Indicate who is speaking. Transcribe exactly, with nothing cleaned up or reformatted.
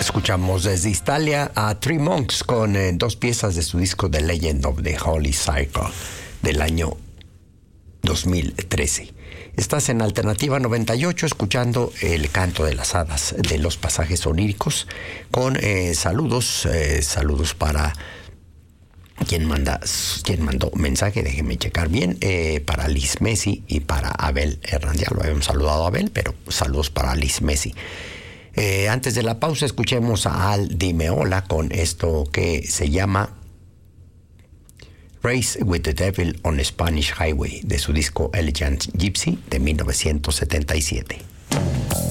Speaker 1: Escuchamos desde Italia a Three Monks con eh, dos piezas de su disco The Legend of the Holy Cycle del año dos mil trece. Estás en Alternativa noventa y ocho escuchando el canto de las hadas de los pasajes oníricos con eh, saludos, eh, saludos para quien manda, quien mandó mensaje, déjeme checar bien, eh, para Liz Messi y para Abel Hernández. Ya lo habíamos saludado a Abel, pero saludos para Liz Messi. Eh, antes de la pausa escuchemos a Al Di Meola con esto que se llama Race with the Devil on a Spanish Highway de su disco Elegant Gypsy de mil novecientos setenta y siete.